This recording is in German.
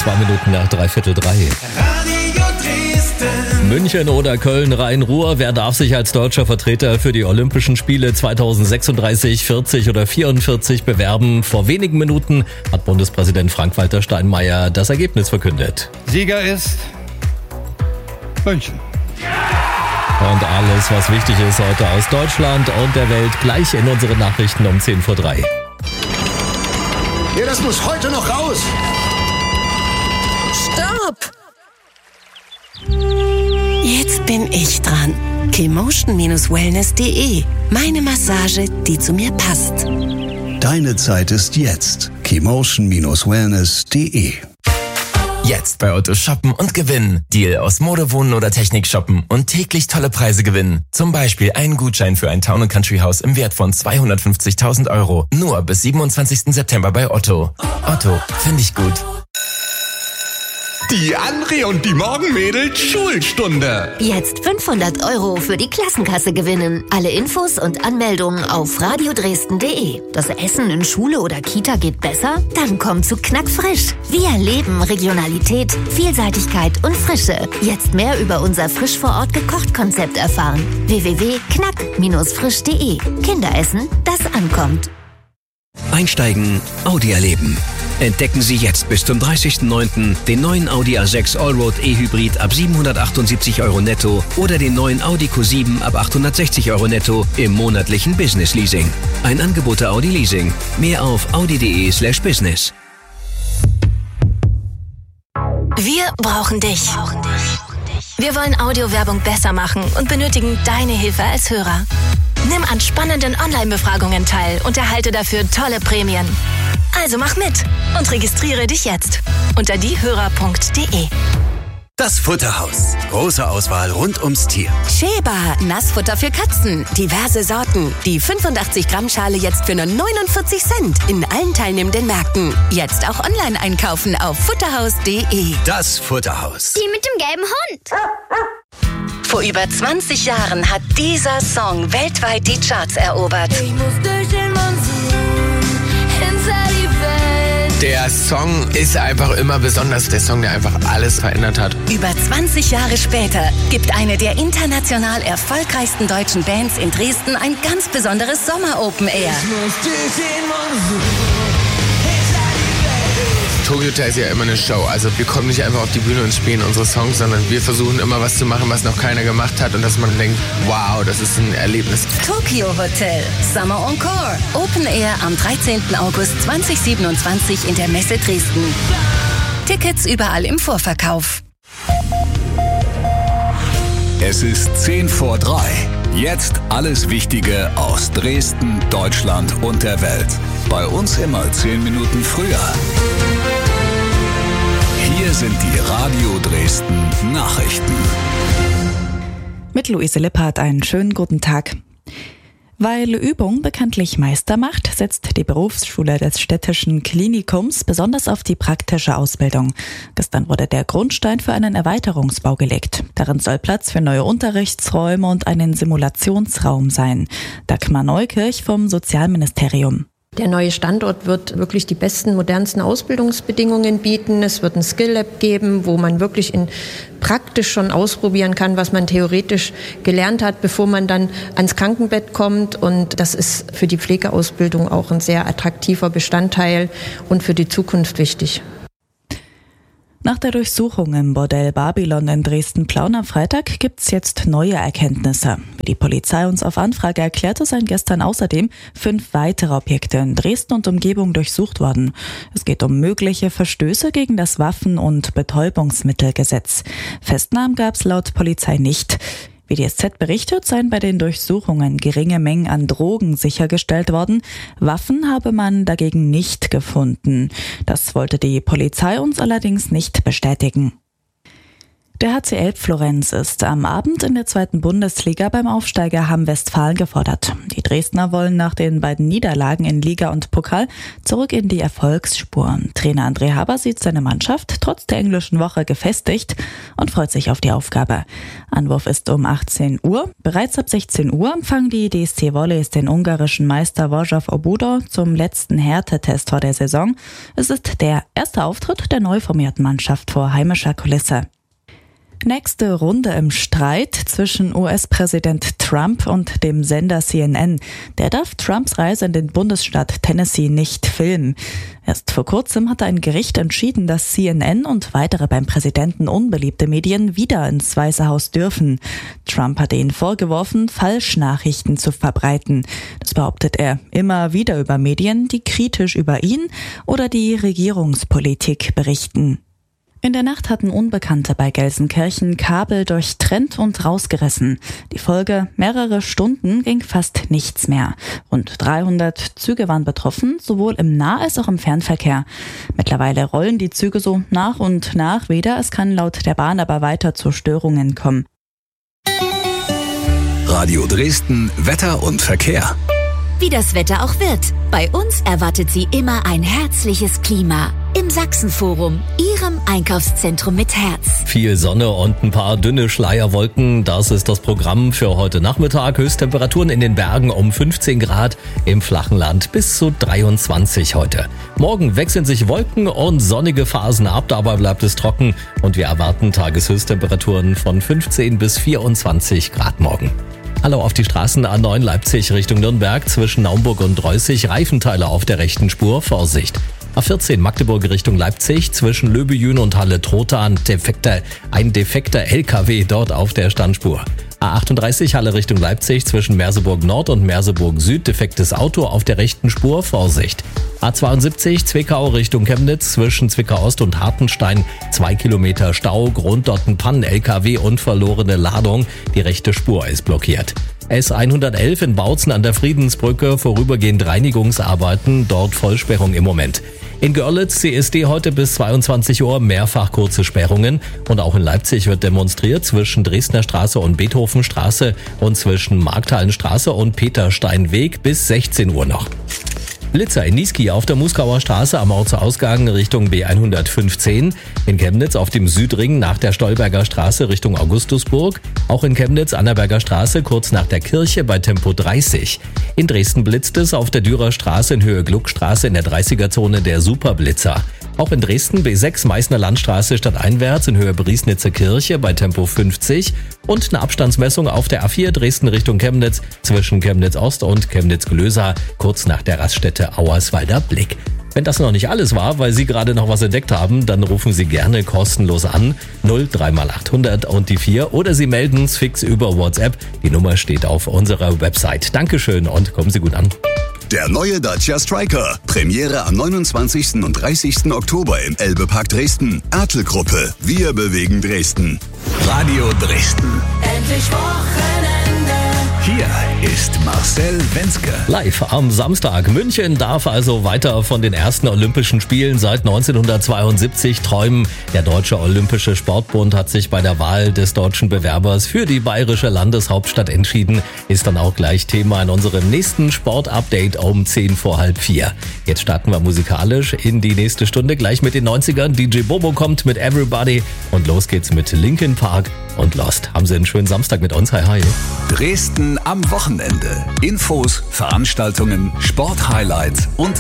2 Minuten nach 2:45. Radio Dresden. München oder Köln, Rhein-Ruhr, wer darf sich als deutscher Vertreter für die Olympischen Spiele 2036, 40 oder 44 bewerben? Vor wenigen Minuten hat Bundespräsident Frank-Walter Steinmeier das Ergebnis verkündet. Sieger ist München. Und alles, was wichtig ist heute aus Deutschland und der Welt, gleich in unseren Nachrichten um 2:10. Ja, das muss heute noch raus. Stopp! Jetzt bin ich dran. Kemotion-wellness.de. Meine Massage, die zu mir passt. Deine Zeit ist jetzt. Kemotion-wellness.de. Jetzt bei Otto shoppen und gewinnen. Deal aus Mode, Wohnen oder Technik shoppen und täglich tolle Preise gewinnen. Zum Beispiel einen Gutschein für ein Town & Country Haus im Wert von 250.000 €. Nur bis 27. September bei Otto. Otto, finde ich gut. Die André und die Morgenmädels Schulstunde. Jetzt 500 € für die Klassenkasse gewinnen. Alle Infos und Anmeldungen auf radiodresden.de. Das Essen in Schule oder Kita geht besser? Dann komm zu Knackfrisch. Wir leben Regionalität, Vielseitigkeit und Frische. Jetzt mehr über unser frisch vor Ort gekocht Konzept erfahren. www.knack-frisch.de. Kinderessen, das ankommt. Einsteigen, Audi erleben. Entdecken Sie jetzt bis zum 30.09. den neuen Audi A6 Allroad E-Hybrid ab 778 € netto oder den neuen Audi Q7 ab 860 € netto im monatlichen Business Leasing. Ein Angebot der Audi Leasing. Mehr auf audi.de/business. Wir brauchen dich. Wir wollen Audiowerbung besser machen und benötigen deine Hilfe als Hörer. Nimm an spannenden Online-Befragungen teil und erhalte dafür tolle Prämien. Also mach mit und registriere dich jetzt unter diehörer.de. Das Futterhaus. Große Auswahl rund ums Tier. Sheba, Nassfutter für Katzen. Diverse Sorten. Die 85 Gramm Schale jetzt für nur 49 Cent in allen teilnehmenden Märkten. Jetzt auch online einkaufen auf futterhaus.de. Das Futterhaus. Die mit dem gelben Hund. Vor über 20 Jahren hat dieser Song weltweit die Charts erobert. Ich muss durch den Monsun hinter die Welt. Der Song ist einfach immer besonders. Der Song, der einfach alles verändert hat. Über 20 Jahre später gibt eine der international erfolgreichsten deutschen Bands in Dresden ein ganz besonderes Sommer-Open Air. Ich muss durch den Monsun. Tokyo Hotel ist ja immer eine Show. Also wir kommen nicht einfach auf die Bühne und spielen unsere Songs, sondern wir versuchen immer was zu machen, was noch keiner gemacht hat und dass man denkt, wow, das ist ein Erlebnis. Tokyo Hotel Summer Encore. Open Air am 13. August 2027 in der Messe Dresden. Tickets überall im Vorverkauf. Es ist 2:10. Jetzt alles Wichtige aus Dresden, Deutschland und der Welt. Bei uns immer 10 Minuten früher. Hier sind die Radio Dresden Nachrichten. Mit Luise Lippert einen schönen guten Tag. Weil Übung bekanntlich Meister macht, setzt die Berufsschule des städtischen Klinikums besonders auf die praktische Ausbildung. Gestern wurde der Grundstein für einen Erweiterungsbau gelegt. Darin soll Platz für neue Unterrichtsräume und einen Simulationsraum sein. Dagmar Neukirch vom Sozialministerium. Der neue Standort wird wirklich die besten, modernsten Ausbildungsbedingungen bieten. Es wird ein Skill-Lab geben, wo man wirklich praktisch schon ausprobieren kann, was man theoretisch gelernt hat, bevor man dann ans Krankenbett kommt. Und das ist für die Pflegeausbildung auch ein sehr attraktiver Bestandteil und für die Zukunft wichtig. Nach der Durchsuchung im Bordell Babylon in Dresden-Plauen am Freitag gibt's jetzt neue Erkenntnisse. Wie die Polizei uns auf Anfrage erklärte, seien gestern außerdem 5 weitere Objekte in Dresden und Umgebung durchsucht worden. Es geht um mögliche Verstöße gegen das Waffen- und Betäubungsmittelgesetz. Festnahmen gab's laut Polizei nicht. Wie die SZ berichtet, seien bei den Durchsuchungen geringe Mengen an Drogen sichergestellt worden. Waffen habe man dagegen nicht gefunden. Das wollte die Polizei uns allerdings nicht bestätigen. Der HC Elbflorenz ist am Abend in der 2. Bundesliga beim Aufsteiger Hamm Westfalen gefordert. Die Dresdner wollen nach den beiden Niederlagen in Liga und Pokal zurück in die Erfolgsspur. Trainer André Haber sieht seine Mannschaft trotz der englischen Woche gefestigt und freut sich auf die Aufgabe. Anwurf ist um 18 Uhr. Bereits ab 16 Uhr empfangen die DSC Volleys den ungarischen Meister Wojciech Obudo zum letzten Härtetest vor der Saison. Es ist der erste Auftritt der neu formierten Mannschaft vor heimischer Kulisse. Nächste Runde im Streit zwischen US-Präsident Trump und dem Sender CNN. Der darf Trumps Reise in den Bundesstaat Tennessee nicht filmen. Erst vor kurzem hatte ein Gericht entschieden, dass CNN und weitere beim Präsidenten unbeliebte Medien wieder ins Weiße Haus dürfen. Trump hatte ihnen vorgeworfen, Falschnachrichten zu verbreiten. Das behauptet er immer wieder über Medien, die kritisch über ihn oder die Regierungspolitik berichten. In der Nacht hatten Unbekannte bei Gelsenkirchen Kabel durchtrennt und rausgerissen. Die Folge: mehrere Stunden ging fast nichts mehr. Rund 300 Züge waren betroffen, sowohl im Nah- als auch im Fernverkehr. Mittlerweile rollen die Züge so nach und nach wieder. Es kann laut der Bahn aber weiter zu Störungen kommen. Radio Dresden, Wetter und Verkehr. Wie das Wetter auch wird, bei uns erwartet Sie immer ein herzliches Klima. Im Sachsenforum, Ihrem Einkaufszentrum mit Herz. Viel Sonne und ein paar dünne Schleierwolken, das ist das Programm für heute Nachmittag. Höchsttemperaturen in den Bergen um 15 Grad, im flachen Land bis zu 23 heute. Morgen wechseln sich Wolken und sonnige Phasen ab, dabei bleibt es trocken und wir erwarten Tageshöchsttemperaturen von 15 bis 24 Grad morgen. Hallo auf die Straßen A9 Leipzig Richtung Nürnberg zwischen Naumburg und Reußig. Reifenteile auf der rechten Spur, Vorsicht. A14 Magdeburg Richtung Leipzig zwischen Löbejün und Halle-Trotha ein defekter LKW dort auf der Standspur. A38 Halle Richtung Leipzig zwischen Merseburg Nord und Merseburg Süd, defektes Auto auf der rechten Spur, Vorsicht. A72 Zwickau Richtung Chemnitz zwischen Zwickau Ost und Hartenstein, 2 Kilometer Stau, Grund dort ein Pannen-LKW und verlorene Ladung, die rechte Spur ist blockiert. S111 in Bautzen an der Friedensbrücke, vorübergehend Reinigungsarbeiten, dort Vollsperrung im Moment. In Görlitz CSD heute bis 22 Uhr mehrfach kurze Sperrungen und auch in Leipzig wird demonstriert zwischen Dresdner Straße und Beethovenstraße und zwischen Markthallenstraße und Petersteinweg bis 16 Uhr noch. Blitzer in Niesky auf der Muskauer Straße am Ortsausgang Richtung B115. In Chemnitz auf dem Südring nach der Stolberger Straße Richtung Augustusburg. Auch in Chemnitz Annaberger Straße kurz nach der Kirche bei Tempo 30. In Dresden blitzt es auf der Dürer Straße in Höhe Gluckstraße in der 30er-Zone der Superblitzer. Auch in Dresden B6 Meißner Landstraße stadteinwärts in Höhe Briesnitzer Kirche bei Tempo 50 und eine Abstandsmessung auf der A4 Dresden Richtung Chemnitz zwischen Chemnitz Ost und Chemnitz Glösa kurz nach der Raststätte Auerswalder Blick. Wenn das noch nicht alles war, weil Sie gerade noch was entdeckt haben, dann rufen Sie gerne kostenlos an 03x800 und die 4 oder Sie melden es fix über WhatsApp. Die Nummer steht auf unserer Website. Dankeschön und kommen Sie gut an. Der neue Dacia Stryker. Premiere am 29. und 30. Oktober im Elbe-Park Dresden. Ertel-Gruppe. Wir bewegen Dresden. Radio Dresden. Endlich Wochenende. Hier ist Marcel Wenzke. Live am Samstag. München darf also weiter von den ersten Olympischen Spielen seit 1972 träumen. Der Deutsche Olympische Sportbund hat sich bei der Wahl des deutschen Bewerbers für die bayerische Landeshauptstadt entschieden. Ist dann auch gleich Thema in unserem nächsten Sportupdate um 4:10. Jetzt starten wir musikalisch in die nächste Stunde. Gleich mit den 90ern. DJ Bobo kommt mit Everybody und los geht's mit Linkin Park und Lost. Haben Sie einen schönen Samstag mit uns. Hi, hi. Dresden am Wochenende. Infos, Veranstaltungen, Sporthighlights und